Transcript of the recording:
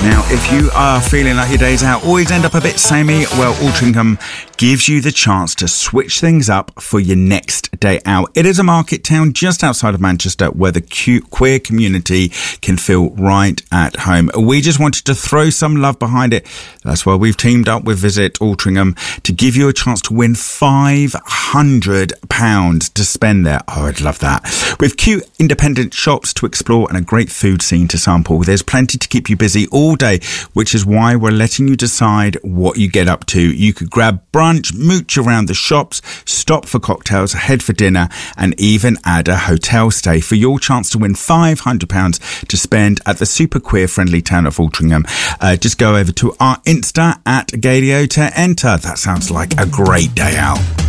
Now, if you are feeling like your days out always end up a bit samey, well, Altrincham gives you the chance to switch things up for your next day out. It is a market town just outside of Manchester where the queer community can feel right at home. We just wanted to throw some love behind it. That's why we've teamed up with Visit Altrincham to give you a chance to win £500 to spend there. Oh, I'd love that. With cute independent shops to explore and a great food scene to sample, there's plenty to keep you busy all day, which is why we're letting you decide what you get up to. You could grab brunch, mooch around the shops, stop for cocktails, head for dinner, and even add a hotel stay for your chance to win £500 to spend at the super queer friendly town of Altrincham. Just go over to our Insta at Gaylio to enter. That sounds like a great day out.